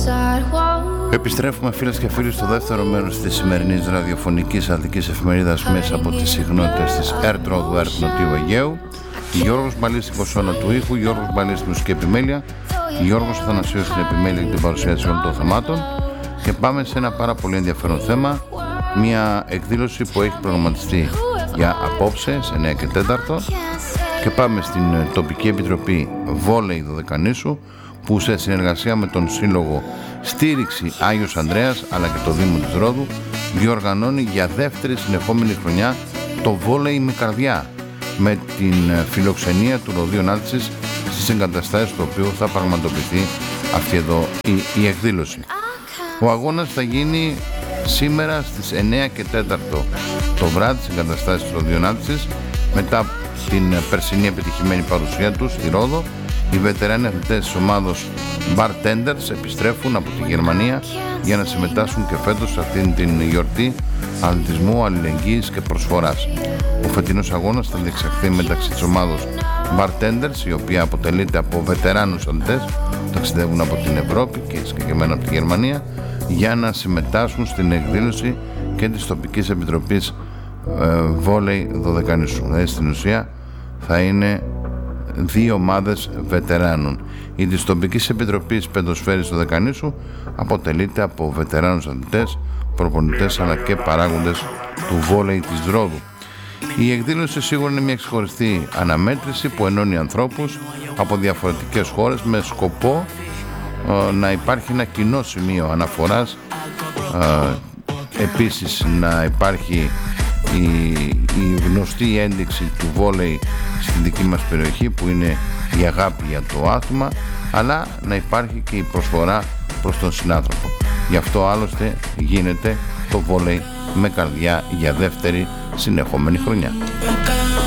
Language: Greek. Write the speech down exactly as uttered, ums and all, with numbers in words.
Επιστρέφουμε φίλες και φίλοι στο δεύτερο μέρος της σημερινής ραδιοφωνικής αθλητικής εφημερίδας μέσα από τις συχνότητες της Ερτρόδου Ερτ Νοτιού Αιγαίου. Γιώργος Μπαλής στην κονσόλα του ήχου, Γιώργος Μπαλής στη μουσική επιμέλεια, Γιώργος Αθανασίος στην επιμέλεια και την παρουσίαση όλων των θεμάτων. Και πάμε σε ένα πάρα πολύ ενδιαφέρον θέμα, μια εκδήλωση που έχει προγραμματιστεί για απόψε σε εννιά και τέταρτο, και πάμε στην τοπική επιτροπή Βόλεϊ Δωδεκανήσου, που σε συνεργασία με τον Σύλλογο Στήριξη Άγιος Ανδρέας αλλά και το Δήμο της Ρόδου διοργανώνει για δεύτερη συνεχόμενη χρονιά το βόλεϊ με καρδιά, με την φιλοξενία του Ροδίου Νάλτσης στις εγκαταστάσεις του οποίου θα πραγματοποιηθεί αυτή εδώ η, η εκδήλωση. Ο αγώνας θα γίνει σήμερα στις εννιά και τέταρτο το βράδυ στις εγκαταστάσεις του Ροδίου Νάλτσης. Μετά την περσινή επιτυχημένη παρουσία τους στη Ρόδο, οι βετεράνοι αθλητές της ομάδος Bartenders επιστρέφουν από τη Γερμανία για να συμμετάσχουν και φέτος σε αυτήν την γιορτή αθλητισμού, αλληλεγγύης και προσφοράς. Ο φετινός αγώνας θα διεξαχθεί μεταξύ της ομάδος Bartenders, η οποία αποτελείται από βετεράνους αθλητές που ταξιδεύουν από την Ευρώπη και συγκεκριμένα από τη Γερμανία, για να συμμετάσχουν στην εκδήλωση και της τοπικής επιτροπής ε, Βόλεϊ Δωδεκανήσου. Δηλαδή στην ουσία θα είναι δύο ομάδες βετεράνων. Η της τοπικής επιτροπής Πεντοσφαίρης του Δωδεκανήσου αποτελείται από βετεράνους αθλητές, προπονητές αλλά και παράγοντες του βόλεϊ της Ρόδου. Η εκδήλωση σίγουρα είναι μια ξεχωριστή αναμέτρηση που ενώνει ανθρώπους από διαφορετικές χώρες με σκοπό ε, να υπάρχει ένα κοινό σημείο αναφοράς, ε, επίσης να υπάρχει η, η γνωστή ένδειξη του βόλεϊ στην δική μας περιοχή που είναι η αγάπη για το άθλημα, αλλά να υπάρχει και η προσφορά προς τον συνάνθρωπο. Γι' αυτό άλλωστε γίνεται το βόλεϊ με καρδιά για δεύτερη συνεχόμενη χρονιά.